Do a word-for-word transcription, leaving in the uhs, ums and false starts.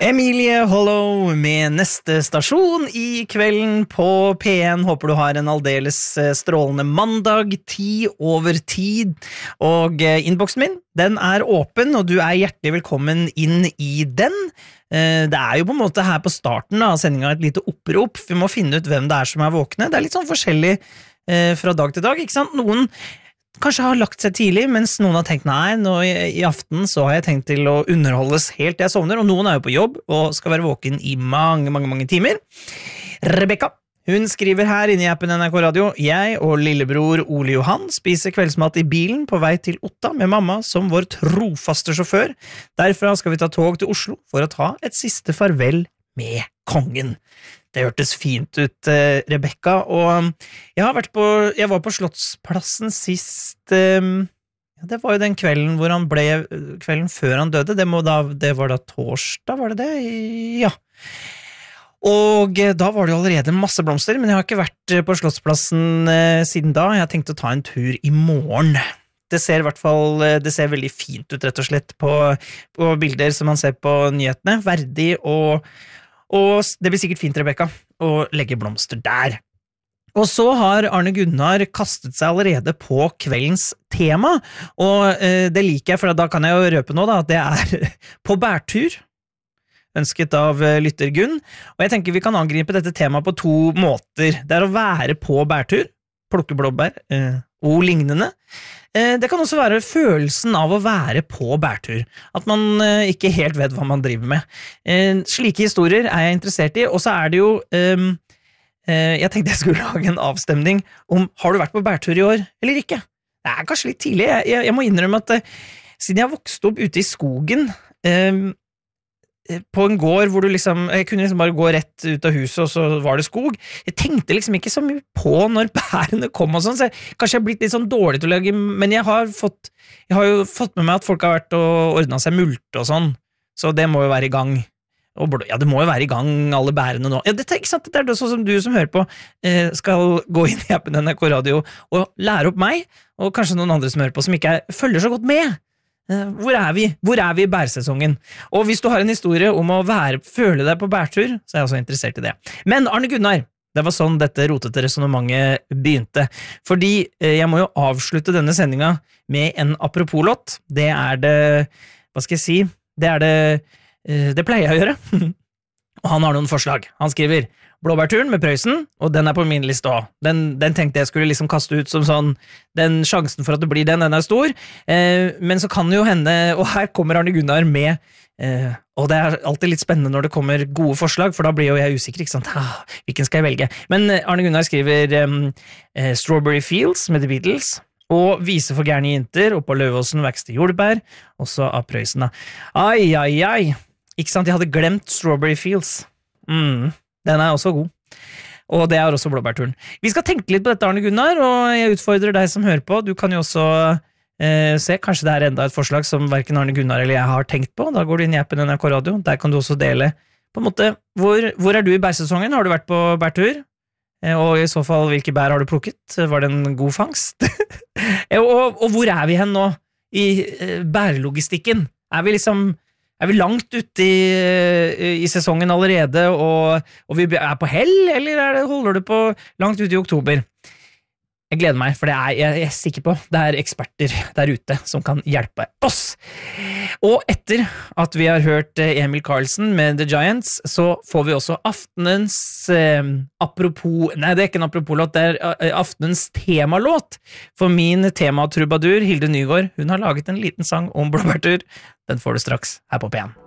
Emilie Hollow med neste stasjon i kvelden på P en. Håper du har en aldeles strålende mandag, ti over tid. Og innboksen min, den er åpen, og du er hjertelig velkommen inn i den. Det er jo på en måte her på starten av sendingen et lite opprop. Vi må finne ut hvem det er som er våkne. Det er litt sånn forskjellig fra dag til dag, ikke sant? Noen kanskje har lagt seg tidlig, mens noen har tenkt nei, nå i, i aften så har jeg tenkt til å underholdes helt til jeg sovner, og noen er jo på jobb og skal være våken i mange, mange, mange timer. Rebecca, hun skriver her inne i appen N R K Radio: jeg og lillebror Ole Johan spiser kveldsmat i bilen på vei til Otta med mamma som vår trofaste sjåfør. Derfra skal vi ta tog til Oslo for å ta et siste farvel med kongen. Det hørtes fint ut, Rebecca, og jeg har vært på, jeg var på Slottsplassen sist, ja, det var jo den kvelden hvor han ble, kvelden før han døde, det, må da, det var da torsdag, var det det? Ja. Og da var det jo allerede masse blomster, men jeg har ikke vært på Slottsplassen siden da. Jeg har tenkt å ta en tur i morgen. Det ser i hvert fall, det ser veldig fint ut, rett og slett, på, på bilder som man ser på nyhetene. Verdig og Og det blir sikkert fint, Rebecca, å legge blomster der. Og så har Arne Gunnar kastet seg allerede på kveldens tema, og eh, det liker jeg, for da kan jeg jo røpe nå da, at det er på bærtur, ønsket av eh, lytter Gunn. Og jeg tenker vi kan angripe dette temaet på to måter. Det er å være på bærtur, plukke blåbær eh, og lignende. Det kan også være følelsen av å være på bærtur, at man ikke helt vet hva man driver med. Slike historier er jeg interessert i, og så er det jo, jeg tenkte jeg skulle lage en avstemning om, har du vært på bærtur i år, eller ikke? Det er kanskje litt tidlig, jeg, jeg må innrømme at siden jeg vokste opp ute i skogen, på en gård hvor du liksom, jeg kunne liksom bare gå rett ut av huset, og så var det skog. Jeg tenkte liksom ikke så mye på når bærene kom og sånn, så jeg, kanskje jeg har blitt litt sånn dårlig til å lage, men jeg har fått, jeg har jo fått med meg at folk har vært og ordnet seg multe og sånn, så det må jo være i gang. Og, ja, det må jo være i gang, alle bærene nå. Ja, det, ikke sant? Det er det sånn som du som hører på skal gå inn i appen N R K Radio og lære opp meg, og kanskje noen andre som hører på, som ikke er, følger så godt med. Hvor er vi? Hvor er vi i bærsesongen? Og hvis du har en historie om å være, føle deg på bærtur, så er jeg også interessert i det. Men Arne Gunnar, det var sånn dette rotete resonemanget begynte. Fordi jeg må jo avslutte denne sendinga med en apropos-låt. Det er det, hva skal jeg si, det er det, det pleier jeg å gjøre. Og han har noen forslag. Han skriver Blåbærturen med Prøysen, og den er på min liste også. Den, den tenkte jeg skulle liksom kaste ut som sånn, den sjansen for at det blir den, den er stor. Eh, men så kan det jo hende, og her kommer Arne Gunnar med, eh, og det er alltid litt spennende når det kommer gode forslag, for da blir jo jeg usikker, ikke sant? Ah, hvilken skal jeg velge? Men Arne Gunnar skriver eh, Strawberry Fields med The Beatles, og Vise for gærne jenter, og på Løvåsen vekste jordbær, også av Prøysen da. Ai, ai, ai. Ikke sant, jeg hadde glemt Strawberry Fields. Mhm. Den er også god, og det er også blåbærturen. Vi skal tenke litt på dette, Arne Gunnar, og jeg utfordrer deg som hører på. Du kan jo også eh, se, kanskje det er enda et forslag som hverken Arne Gunnar eller jeg har tenkt på. Da går du inn i appen N R K Radio. Der kan du også dele på en måte, hvor, hvor er du i bærsesongen? Har du vært på bærtur? Eh, og i så fall, hvilke bær har du plukket? Var det en god fangst? og, og hvor er vi hen nå i eh, bærlogistikken? Er vi liksom... Er vi langt ute i, i sesongen allerede, og, og vi er på hell, eller er det, holder du på langt ute i oktober? Jeg gleder meg, for det er, jeg er sikker på, det er eksperter der ute som kan hjelpe oss. Og etter at vi har hørt Emil Karlsen med The Giants, så får vi også aftenens eh, apropos, nei det er ikke en apropos-låt, det er eh, aftenens temalåt. For min tematrubadur, Hilde Nygaard, hun har laget en liten sang om blåbærtur. Den får du straks her på P en.